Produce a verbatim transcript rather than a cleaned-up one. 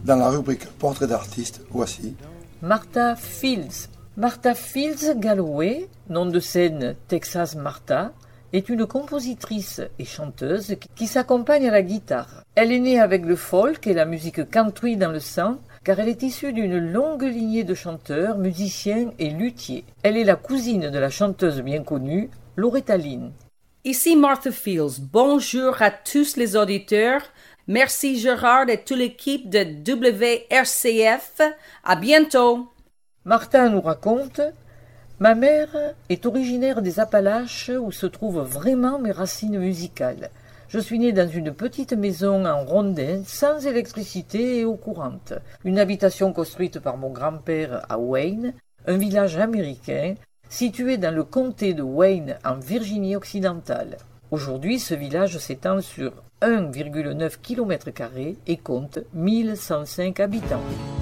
Dans la rubrique Portrait d'artiste, voici Martha Fields. Martha Fields Galloway, nom de scène Texas Martha, est une compositrice et chanteuse qui s'accompagne à la guitare. Elle est née avec le folk et la musique country dans le sang, car elle est issue d'une longue lignée de chanteurs, musiciens et luthiers. Elle est la cousine de la chanteuse bien connue, Loretta Lynn. Ici Martha Fields. Bonjour à tous les auditeurs. Merci Gérard et toute l'équipe de W R C F. À bientôt. Martha nous raconte « Ma mère est originaire des Appalaches où se trouvent vraiment mes racines musicales. Je suis née dans une petite maison en rondin, sans électricité et eau courante. Une habitation construite par mon grand-père à Wayne, un village américain situé dans le comté de Wayne en Virginie occidentale. Aujourd'hui, ce village s'étend sur un virgule neuf kilomètres carrés et compte mille cent cinq habitants.